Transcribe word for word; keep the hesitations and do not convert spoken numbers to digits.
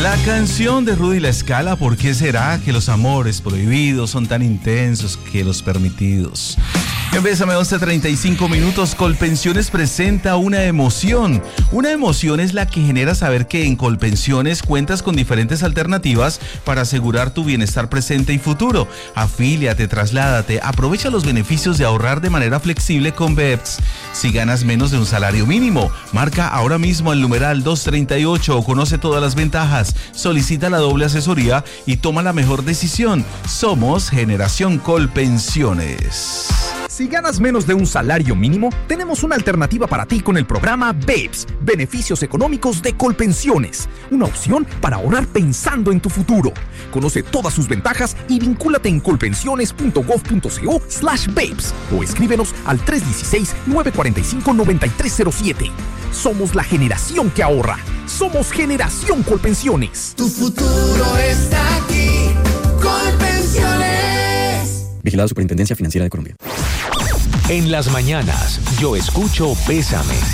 La canción de Rudy La Scala, ¿por qué será que los amores prohibidos son tan intensos que los permitidos? En Bésame once treinta y cinco minutos, Colpensiones presenta una emoción. Una emoción es la que genera saber que en Colpensiones cuentas con diferentes alternativas para asegurar tu bienestar presente y futuro. Afíliate, trasládate, aprovecha los beneficios de ahorrar de manera flexible con B E P S. Si ganas menos de un salario mínimo, marca ahora mismo el numeral doscientos treinta y ocho o conoce todas las ventajas. Solicita la doble asesoría y toma la mejor decisión. Somos Generación Colpensiones. Si ganas menos de un salario mínimo, tenemos una alternativa para ti con el programa B E P S, Beneficios Económicos de Colpensiones. Una opción para ahorrar pensando en tu futuro. Conoce todas sus ventajas y vincúlate en colpensiones.gov.co slash B E P S o escríbenos al tres uno seis, nueve cuatro cinco, nueve tres cero siete. Somos la generación que ahorra. Somos Generación Colpensiones. Tu futuro está aquí. Colpensiones. Vigilado Superintendencia Financiera de Colombia. En las mañanas, yo escucho Bésame.